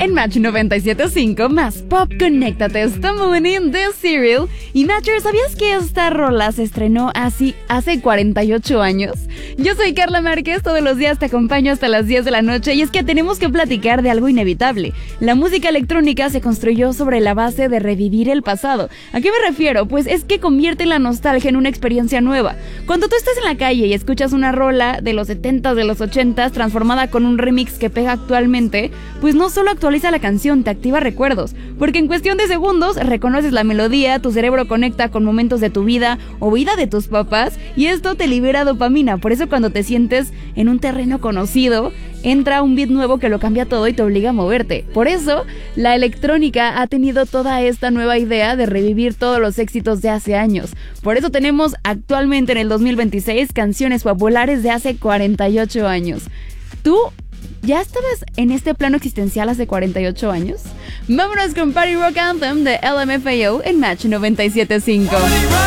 En Match 97.5, más pop, conéctate esta morning de Serial. Y Matcher, ¿sabías que esta rola se estrenó así hace 48 años? Yo soy Carla Márquez, todos los días te acompaño hasta las 10 de la noche y es que tenemos que platicar de algo inevitable. La música electrónica se construyó sobre la base de revivir el pasado. ¿A qué me refiero? Pues es que convierte la nostalgia en una experiencia nueva. Cuando tú estás en la calle y escuchas una rola de los 70s, de los 80s, transformada con un remix que pega actualmente, pues no solo actualiza la canción, te activa recuerdos, porque en cuestión de segundos reconoces la melodía, tu cerebro conecta con momentos de tu vida o vida de tus papás y esto te libera dopamina. Por eso cuando te sientes en un terreno conocido, entra un beat nuevo que lo cambia todo y te obliga a moverte. Por eso, la electrónica ha tenido toda esta nueva idea de revivir todos los éxitos de hace años. Por eso tenemos actualmente en el 2026 canciones populares de hace 48 años. ¿Tú ya estabas en este plano existencial hace 48 años? Vámonos con Party Rock Anthem de LMFAO en Match 97.5.